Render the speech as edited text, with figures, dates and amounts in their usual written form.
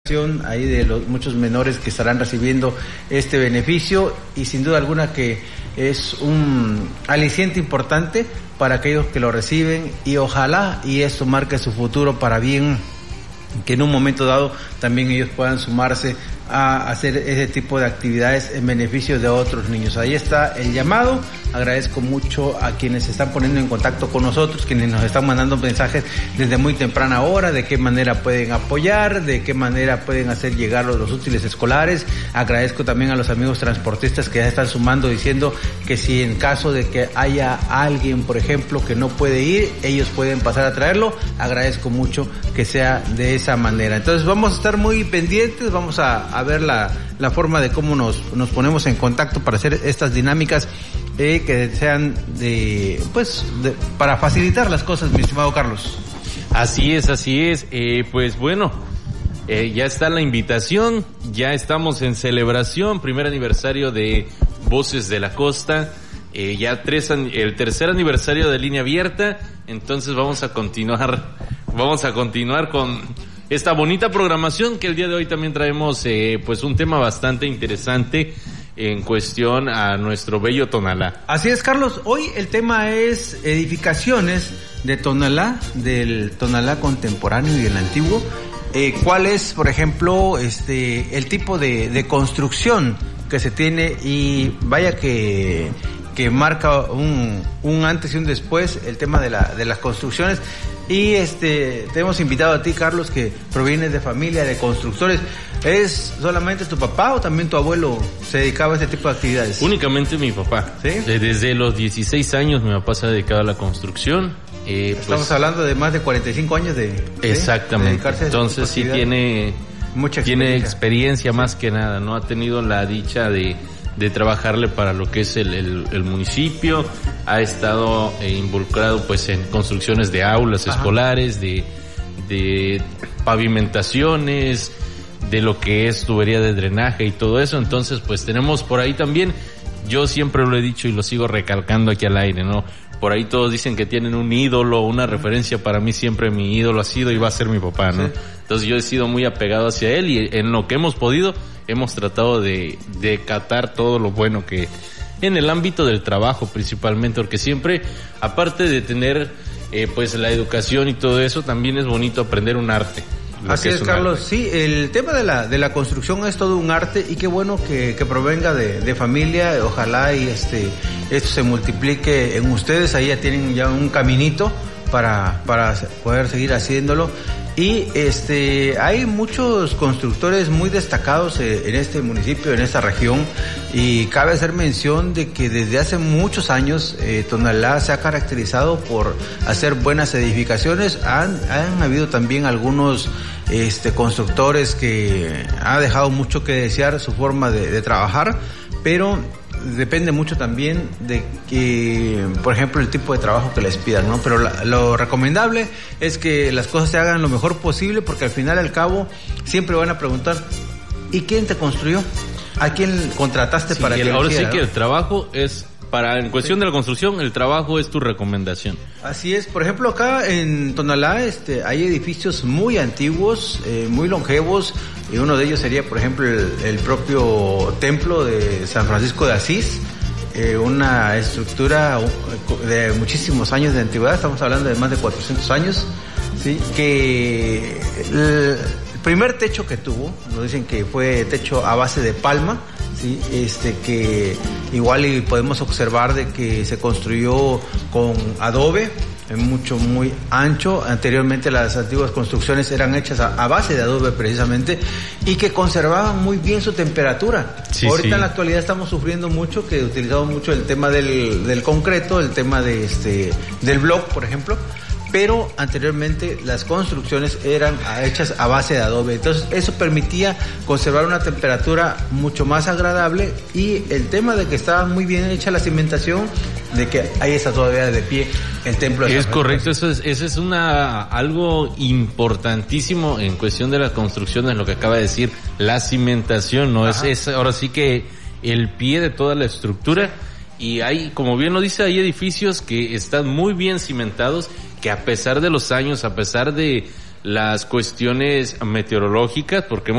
recuperación ahí de los muchos menores que estarán recibiendo este beneficio, y sin duda alguna que es un aliciente importante para aquellos que lo reciben, y ojalá y esto marque su futuro para bien, que en un momento dado también ellos puedan sumarse a hacer ese tipo de actividades en beneficio de otros niños. Ahí está el llamado. Agradezco mucho a quienes se están poniendo en contacto con nosotros, quienes nos están mandando mensajes desde muy temprana hora, de qué manera pueden apoyar, de qué manera pueden hacer llegar los útiles escolares. Agradezco también a los amigos transportistas que ya están sumando, diciendo que si en caso de que haya alguien, por ejemplo, que no puede ir, ellos pueden pasar a traerlo. Agradezco mucho que sea de esa manera. Entonces vamos a estar muy pendientes, vamos a ver la forma de cómo nos ponemos en contacto para hacer estas dinámicas que sean para facilitar las cosas, mi estimado Carlos. Así es. Pues bueno, ya está la invitación, ya estamos en celebración, primer aniversario de Voces de la Costa, ya el tercer aniversario de Línea Abierta. Entonces vamos a continuar con esta bonita programación, que el día de hoy también traemos pues un tema bastante interesante en cuestión a nuestro bello Tonalá. Así es, Carlos. Hoy el tema es edificaciones de Tonalá, del Tonalá contemporáneo y el antiguo. ¿Cuál es, por ejemplo, el tipo de construcción que se tiene? Y vaya que marca un antes y un después el tema de las construcciones. Y te hemos invitado a ti, Carlos, que provienes de familia de constructores. ¿Es solamente tu papá o también tu abuelo se dedicaba a este tipo de actividades? Únicamente mi papá. ¿Sí? Desde los 16 años mi papá se ha dedicado a la construcción. Estamos hablando de más de 45 años de exactamente. Dedicarse a entonces sí tiene experiencia más que nada, ¿no? Ha tenido la dicha de trabajarle para lo que es el municipio, ha estado involucrado pues en construcciones de aulas escolares, de pavimentaciones, de lo que es tubería de drenaje y todo eso. Entonces pues tenemos por ahí también, yo siempre lo he dicho y lo sigo recalcando aquí al aire, ¿no? Por ahí todos dicen que tienen un ídolo, una referencia. Para mí siempre mi ídolo ha sido y va a ser mi papá, ¿no? Sí. Entonces yo he sido muy apegado hacia él, y en lo que hemos podido hemos tratado de catar todo lo bueno que en el ámbito del trabajo principalmente, porque siempre, aparte de tener pues la educación y todo eso, también es bonito aprender un arte. Así es, Carlos. Arte. Sí, el tema de la construcción es todo un arte, y qué bueno que provenga de familia. Ojalá y esto se multiplique en ustedes. Ahí ya tienen ya un caminito para poder seguir haciéndolo. Y hay muchos constructores muy destacados en este municipio, en esta región, y cabe hacer mención de que desde hace muchos años Tonalá se ha caracterizado por hacer buenas edificaciones. Han habido también algunos constructores que ha dejado mucho que desear su forma de trabajar, pero depende mucho también de que, por ejemplo, el tipo de trabajo que les pidan, ¿no? Pero lo recomendable es que las cosas se hagan lo mejor posible, porque al final, al cabo, siempre van a preguntar: ¿y quién te construyó? ¿A quién contrataste para que lo ahora hiciera, sí que el trabajo es en cuestión de la construcción, el trabajo es tu recomendación. Así es. Por ejemplo, acá en Tonalá hay edificios muy antiguos, muy longevos, y uno de ellos sería, por ejemplo, el propio templo de San Francisco de Asís, una estructura de muchísimos años de antigüedad. Estamos hablando de más de 400 años, ¿sí? Que el primer techo que tuvo, nos dicen que fue techo a base de palma, ¿sí? Que igual y podemos observar de que se construyó con adobe, muy ancho. Anteriormente las antiguas construcciones eran hechas a base de adobe precisamente, y que conservaban muy bien su temperatura. Sí, ahorita en la actualidad estamos sufriendo mucho, que utilizamos mucho el tema del concreto, el tema del block, por ejemplo. Pero anteriormente las construcciones eran hechas a base de adobe. Entonces eso permitía conservar una temperatura mucho más agradable, y el tema de que estaba muy bien hecha la cimentación, de que ahí está todavía de pie el templo de San Francisco. Correcto, eso es algo importantísimo en cuestión de las construcciones, lo que acaba de decir, la cimentación, ¿no? Es ahora sí que el pie de toda la estructura. Y hay, como bien lo dice, hay edificios que están muy bien cimentados, que a pesar de los años, a pesar de las cuestiones meteorológicas, porque